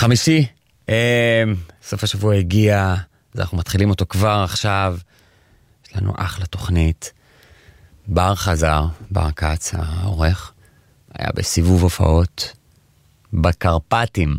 חמישי, סוף השבוע הגיע, אז אנחנו מתחילים אותו כבר עכשיו, יש לנו אחלה תוכנית, בר חזר, בר קץ, העורך, היה בסיבוב הופעות, בקרפטים,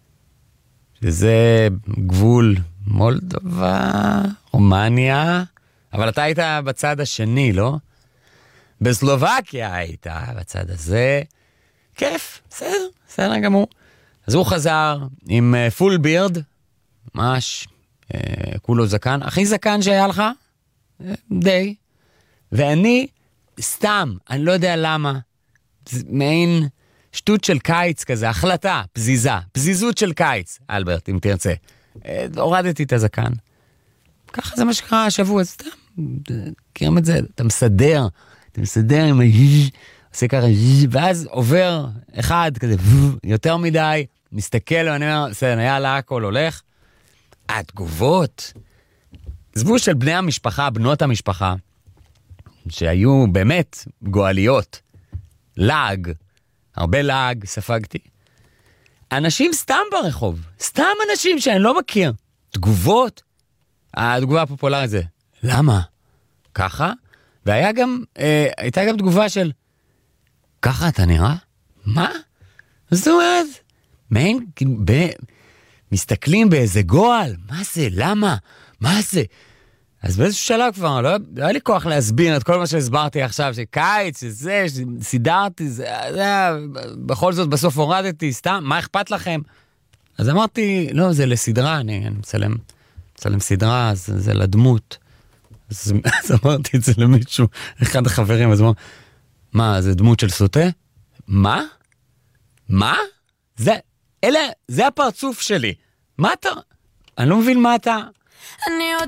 שזה גבול מולדובה, רומניה, אבל אתה היית בצד השני, לא? בסלובקיה היית בצד הזה, כיף, בסדר גמור. אז הוא חזר עם פול בירד, ממש, כולו זקן, הכי זקן שהיה לך, די, ואני סתם, אני לא יודע למה, מעין שטות של קיץ כזה, החלטה, פזיזות של קיץ, אלברט, אם תרצה. הורדתי את הזקן. ככה זה מה שקרה השבוע, סתם, מכירים את זה, אתה מסדר עם עושה ככה, ואז עובר אחד כזה, יותר מדי, מסתכל ואני אומר, בסדר, יאללה, הכל הולך. התגובות, עזבו של בני המשפחה, בנות המשפחה, שהיו באמת גואליות, לעג, הרבה לעג, ספגתי. אנשים סתם ברחוב, סתם אנשים שאני לא מכיר. תגובות, התגובה הפופולרית זה, למה? ככה? והייתה גם תגובה של, ככה אתה נראה? מה? זאת אומרת, מסתכלים באיזה גועל, מה זה? למה? מה זה? אז באיזשהו שלב כבר, לא היה לי כוח להסביר את כל מה שהסברתי עכשיו, שקיץ, שזה, שסידרתי, בכל זאת בסוף הורדתי, סתם, מה אכפת לכם? אז אמרתי, לא, זה לסדרה, אני מצלם סדרה, זה לדמות. אז אמרתי את זה למישהו, אחד החברים, אז אמר, מה, זה דמות של סוטה? מה? זה הפרצוף שלי. מה אתה? אני לא מבין מה אתה...